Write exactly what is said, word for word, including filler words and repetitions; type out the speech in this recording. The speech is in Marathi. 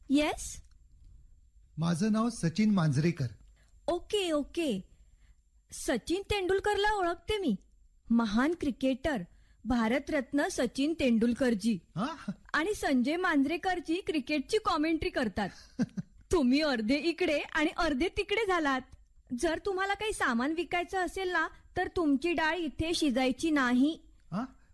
येस. माझं नाव सचिन मांजरेकर. Okay okay. सचिन तेंडुलकरला ओळखते मी. महान क्रिकेटर, भारतरत्न सचिन तेंडुलकरजी. हा? आणि संजय मांजरेकरजी क्रिकेटची कॉमेंट्री करतात. तुम्ही अर्धे इकडे आणि अर्धे तिकडे झालात. जर तुम्हाला काही सामान विकायचं असेल ना तर तुमची डाळ इथे शिजायची नाही. हा?